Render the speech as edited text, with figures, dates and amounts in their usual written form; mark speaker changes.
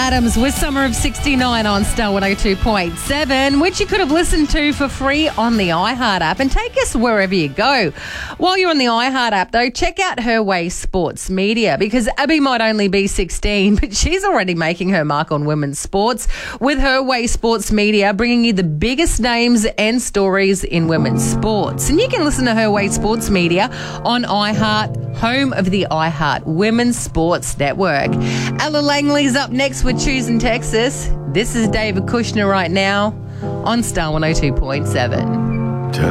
Speaker 1: Adams with Summer of 69 on Star 102.7, which you could have listened to for free on the iHeart app, and take us wherever you go. While you're on the iHeart app, though, check out Her Way Sports Media, because Abby might only be 16, but she's already making her mark on women's sports with Her Way Sports Media, bringing you the biggest names and stories in women's sports. And you can listen to Her Way Sports Media on iHeart, home of the iHeart Women's Sports Network. Ella Langley's up next with Choosing Texas. This is David Kushner right now on Star 102.7.